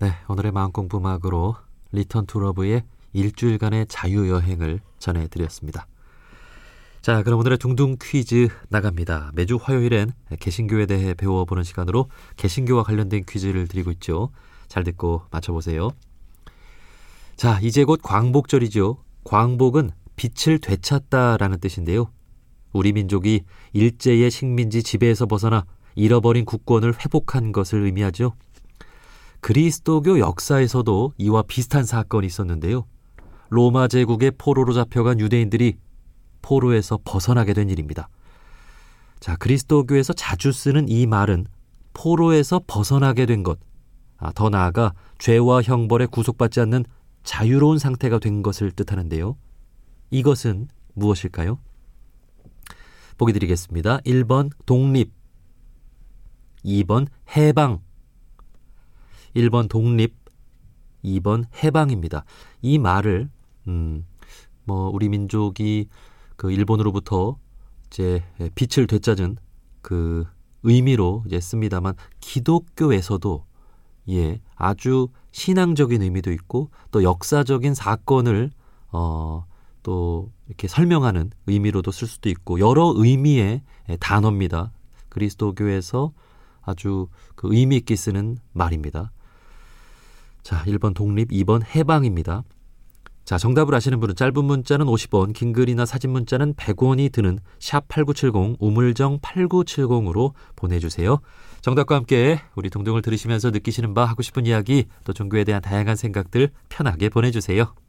네, 오늘의 마음공부 음악으로 리턴 투 러브의 일주일간의 자유여행을 전해드렸습니다. 자, 그럼 오늘의 둥둥 퀴즈 나갑니다. 매주 화요일엔 개신교에 대해 배워보는 시간으로 개신교와 관련된 퀴즈를 드리고 있죠. 잘 듣고 맞춰보세요. 자, 이제 곧 광복절이죠. 광복은 빛을 되찾다라는 뜻인데요. 우리 민족이 일제의 식민지 지배에서 벗어나 잃어버린 국권을 회복한 것을 의미하죠. 그리스도교 역사에서도 이와 비슷한 사건이 있었는데요. 로마 제국의 포로로 잡혀간 유대인들이 포로에서 벗어나게 된 일입니다. 자, 그리스도교에서 자주 쓰는 이 말은 포로에서 벗어나게 된 것, 더 나아가 죄와 형벌에 구속받지 않는 자유로운 상태가 된 것을 뜻하는데요. 이것은 무엇일까요? 보기 드리겠습니다. 1번 독립, 2번 해방. 1번 독립, 2번 해방입니다. 이 말을 우리 민족이 그 일본으로부터 이제 빛을 되찾은 그 의미로 이제 씁니다만, 기독교에서도 아주 신앙적인 의미도 있고 또 역사적인 사건을 또 이렇게 설명하는 의미로도 쓸 수도 있고, 여러 의미의 단어입니다. 그리스도교에서 아주 그 의미 있게 쓰는 말입니다. 자, 1번 독립, 2번 해방입니다. 자, 정답을 아시는 분은 짧은 문자는 50원, 긴 글이나 사진 문자는 100원이 드는 샵8970, 우물정 8970으로 보내주세요. 정답과 함께 우리 둥둥을 들으시면서 느끼시는 바, 하고 싶은 이야기, 또 종교에 대한 다양한 생각들 편하게 보내주세요.